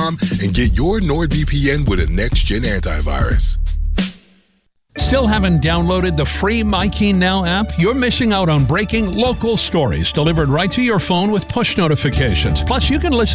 NordVPN.com and get your NordVPN with a next-gen antivirus. Still haven't downloaded the free MyKey Now app? You're missing out on breaking local stories delivered right to your phone with push notifications. Plus, you can listen